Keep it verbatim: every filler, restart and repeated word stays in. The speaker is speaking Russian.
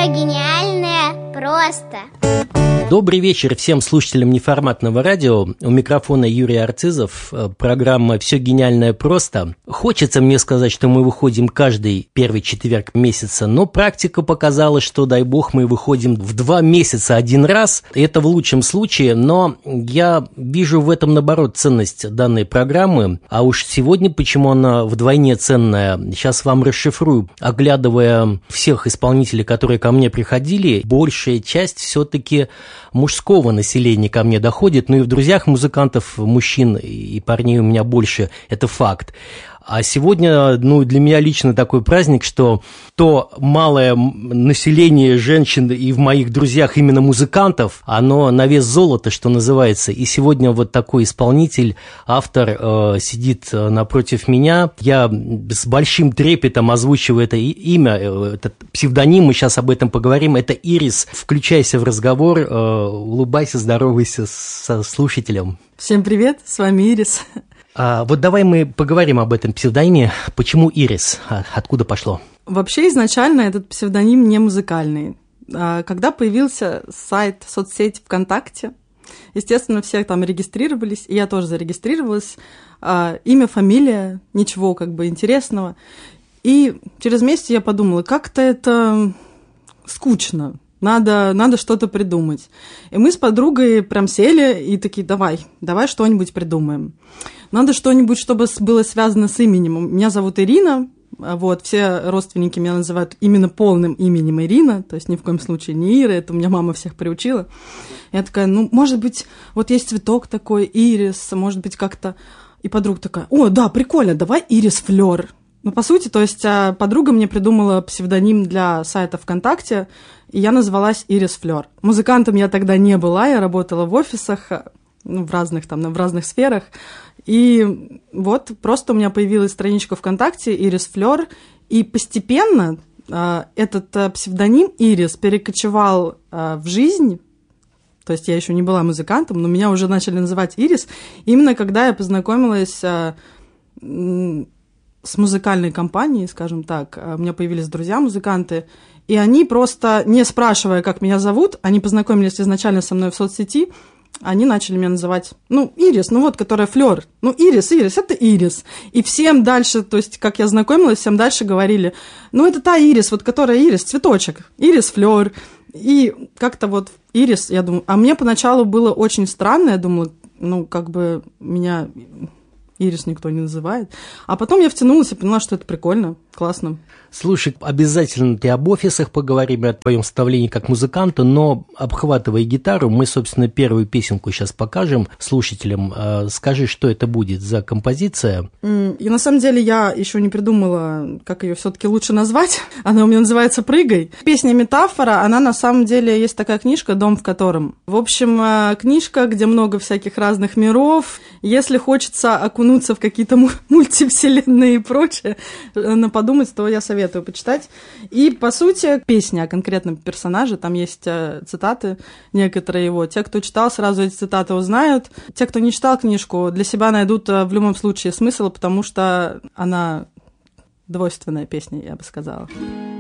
Все гениальное просто. Добрый вечер всем слушателям неформатного радио. У микрофона Юрий Арцизов. Программа «Все гениальное просто». Хочется мне сказать, что мы выходим каждый первый четверг месяца, но практика показала, что, дай бог, мы выходим в два месяца один раз. Это в лучшем случае, но я вижу в этом, наоборот, ценность данной программы. А уж сегодня, почему она вдвойне ценная, сейчас вам расшифрую. Оглядывая всех исполнителей, которые ко мне приходили, большая часть все-таки мужского населения ко мне доходит, ну и в друзьях музыкантов, мужчин и парней у меня больше, это факт. А сегодня, ну, для меня лично такой праздник, что то малое население женщин и в моих друзьях именно музыкантов, оно на вес золота, что называется. И сегодня вот такой исполнитель, автор э, сидит напротив меня. Я с большим трепетом озвучиваю это имя, этот псевдоним, мы сейчас об этом поговорим. Это Ирис. Включайся в разговор, э, улыбайся, здоровайся со слушателем. Всем привет, с вами Ирис. А, вот давай мы поговорим об этом псевдониме. Почему Ирис? Откуда пошло? Вообще изначально этот псевдоним не музыкальный. Когда появился сайт, соцсеть ВКонтакте, естественно, все там регистрировались, и я тоже зарегистрировалась. Имя, фамилия, ничего как бы интересного. И через месяц я подумала, как-то это скучно. Надо, надо что-то придумать. И мы с подругой прям сели и такие, давай, давай что-нибудь придумаем. Надо что-нибудь, чтобы было связано с именем. Меня зовут Ирина, вот, все родственники меня называют именно полным именем Ирина, то есть ни в коем случае не Ира, это у меня мама всех приучила. Я такая, ну, может быть, вот есть цветок такой, ирис, может быть, как-то... И подруга такая, о, да, прикольно, давай Ирис Флёр. Ну, по сути, то есть подруга мне придумала псевдоним для сайта ВКонтакте, и я называлась Ирис Флёр. Музыкантом я тогда не была, я работала в офисах, ну, в разных там, в разных сферах. И вот просто у меня появилась страничка ВКонтакте Ирис Флёр, и постепенно э, этот э, псевдоним Ирис перекочевал э, в жизнь. То есть я еще не была музыкантом, но меня уже начали называть Ирис, именно когда я познакомилась э, с музыкальной компанией, скажем так. У меня появились друзья-музыканты, и они просто, не спрашивая, как меня зовут, они познакомились изначально со мной в соцсети, они начали меня называть, ну, Ирис, ну вот, которая Флёр, ну, Ирис, Ирис, это Ирис. И всем дальше, то есть, как я знакомилась, всем дальше говорили, ну, это та Ирис, вот, которая Ирис, цветочек, Ирис Флёр. И как-то вот Ирис, я думаю, а мне поначалу было очень странно, я думала, ну, как бы меня Ирис никто не называет. А потом я втянулась и поняла, что это прикольно, классно. Слушай, обязательно ты об офисах поговорим, о твоем становлении как музыканта, но, обхватывая гитару, мы, собственно, первую песенку сейчас покажем слушателям. Скажи, что это будет за композиция? И на самом деле я еще не придумала, как ее все-таки лучше назвать. Она у меня называется «Прыгай». Песня «Метафора», она на самом деле, есть такая книжка «Дом в котором». В общем, книжка, где много всяких разных миров. Если хочется окунуться в какие-то мультивселенные и прочее, подумать, то я советую почитать. И, по сути, песня о конкретном персонаже, там есть э, цитаты некоторые его. Те, кто читал, сразу эти цитаты узнают. Те, кто не читал книжку, для себя найдут э, в любом случае смысл, потому что она двойственная песня, я бы сказала.